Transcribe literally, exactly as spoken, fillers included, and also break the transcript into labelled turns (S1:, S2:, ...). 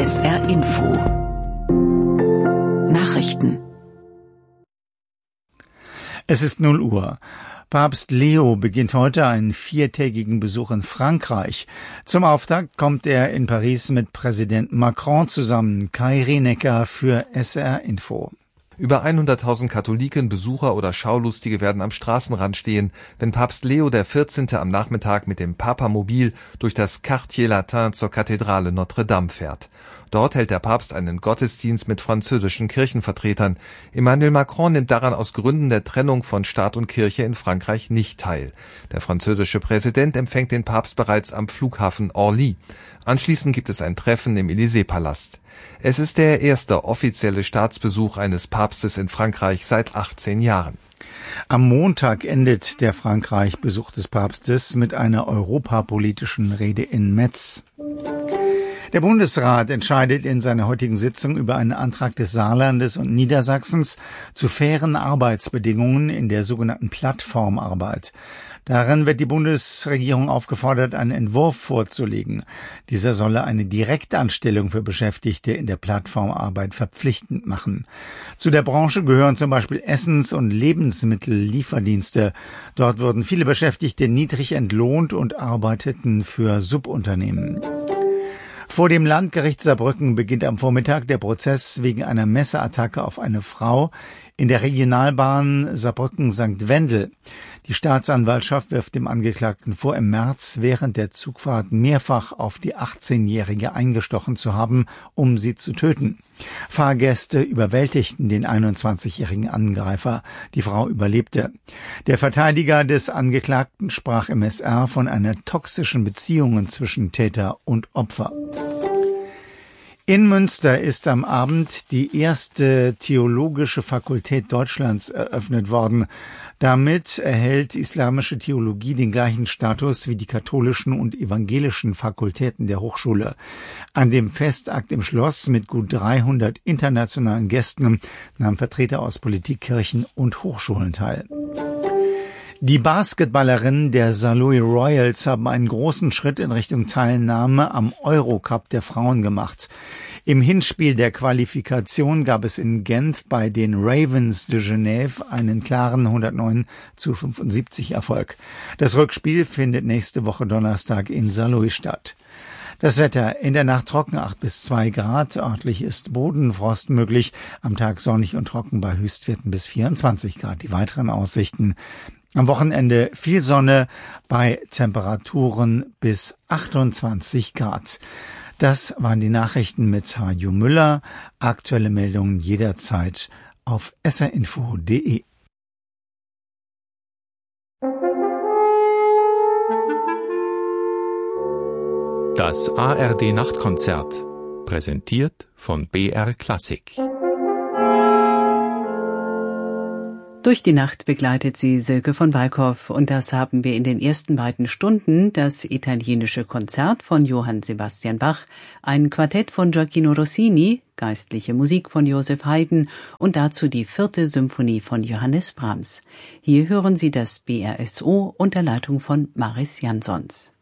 S1: S R Info Nachrichten.
S2: Es ist null Uhr. Papst Leo beginnt heute einen viertägigen Besuch in Frankreich. Zum Auftakt kommt er in Paris mit Präsident Macron zusammen. Kai Rienecker für S R Info.
S3: Über hunderttausend Katholiken, Besucher oder Schaulustige werden am Straßenrand stehen, wenn Papst Leo der vierzehnte am Nachmittag mit dem Papamobil durch das Quartier Latin zur Kathedrale Notre Dame fährt. Dort hält der Papst einen Gottesdienst mit französischen Kirchenvertretern. Emmanuel Macron nimmt daran aus Gründen der Trennung von Staat und Kirche in Frankreich nicht teil. Der französische Präsident empfängt den Papst bereits am Flughafen Orly. Anschließend gibt es ein Treffen im Élysée-Palast. Es ist der erste offizielle Staatsbesuch eines Papstes in Frankreich seit achtzehn Jahren.
S2: Am Montag endet der Frankreich-Besuch des Papstes mit einer europapolitischen Rede in Metz. Der Bundesrat entscheidet in seiner heutigen Sitzung über einen Antrag des Saarlandes und Niedersachsens zu fairen Arbeitsbedingungen in der sogenannten Plattformarbeit. Darin wird die Bundesregierung aufgefordert, einen Entwurf vorzulegen. Dieser solle eine Direktanstellung für Beschäftigte in der Plattformarbeit verpflichtend machen. Zu der Branche gehören zum Beispiel Essens- und Lebensmittellieferdienste. Dort wurden viele Beschäftigte niedrig entlohnt und arbeiteten für Subunternehmen. Vor dem Landgericht Saarbrücken beginnt am Vormittag der Prozess wegen einer Messerattacke auf eine Frau in der Regionalbahn Saarbrücken-Sankt Wendel. Die Staatsanwaltschaft wirft dem Angeklagten vor, im März während der Zugfahrt mehrfach auf die achtzehnjährige eingestochen zu haben, um sie zu töten. Fahrgäste überwältigten den einundzwanzigjährigen Angreifer. Die Frau überlebte. Der Verteidiger des Angeklagten sprach im S R von einer toxischen Beziehung zwischen Täter und Opfer. In Münster ist am Abend die erste theologische Fakultät Deutschlands eröffnet worden. Damit erhält islamische Theologie den gleichen Status wie die katholischen und evangelischen Fakultäten der Hochschule. An dem Festakt im Schloss mit gut dreihundert internationalen Gästen nahmen Vertreter aus Politik, Kirchen und Hochschulen teil. Die Basketballerinnen der Saarlouis Royals haben einen großen Schritt in Richtung Teilnahme am Eurocup der Frauen gemacht. Im Hinspiel der Qualifikation gab es in Genf bei den Ravens de Genève einen klaren hundertneun zu fünfundsiebzig Erfolg. Das Rückspiel findet nächste Woche Donnerstag in Saarlouis statt. Das Wetter: in der Nacht trocken, acht bis zwei Grad. Örtlich ist Bodenfrost möglich. Am Tag sonnig und trocken bei Höchstwerten bis vierundzwanzig Grad. Die weiteren Aussichten: am Wochenende viel Sonne bei Temperaturen bis achtundzwanzig Grad. Das waren die Nachrichten mit Hajo Müller. Aktuelle Meldungen jederzeit auf s r info punkt d e.
S4: Das A R D Nachtkonzert, präsentiert von B R Klassik.
S1: Durch die Nacht begleitet sie Silke von Walkhoff, und das haben wir in den ersten beiden Stunden: das italienische Konzert von Johann Sebastian Bach, ein Quartett von Gioacchino Rossini, geistliche Musik von Joseph Haydn und dazu die vierte Symphonie von Johannes Brahms. Hier hören Sie das B R S O unter Leitung von Maris Jansons.